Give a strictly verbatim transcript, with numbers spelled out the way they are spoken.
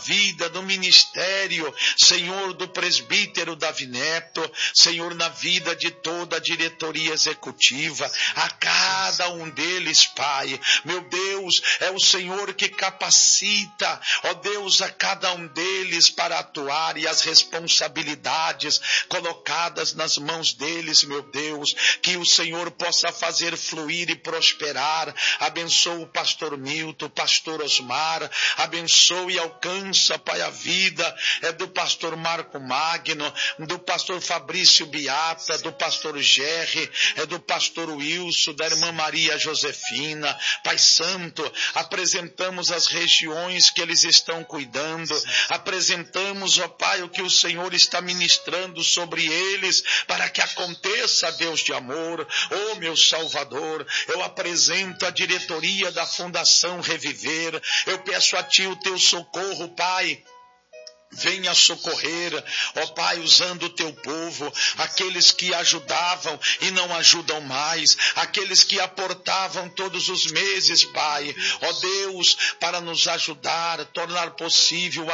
vida, no ministério, Senhor, do presbítero Davi Neto, Senhor, na vida de toda a diretoria executiva, a cada um deles, Pai. Meu Deus, é o Senhor que capacita, ó Deus, a cada um deles para atuar, e as responsabilidades colocadas nas mãos deles, meu Deus, que o Senhor possa fazer fluir e prosperar. Abençoa o pastor Milton, o pastor Osmar, abençoa e alcança, Pai, a vida é do pastor Marco Magno, do pastor Fabrício Beata, do pastor Gerry, é do pastor Wilson, da irmã Maria Josefina. Pai Santo, apresentamos as regiões que eles estão cuidando, apresentamos, ó Pai, o que o Senhor está ministrando sobre eles, para que aconteça, Deus de amor. Ó meu Salvador, eu apresento a diretoria da Fundação Reviver, eu peço a Ti o Teu socorro, Pai. Venha socorrer, ó Pai, usando o Teu povo, aqueles que ajudavam e não ajudam mais, aqueles que aportavam todos os meses, Pai, ó Deus, para nos ajudar, tornar possível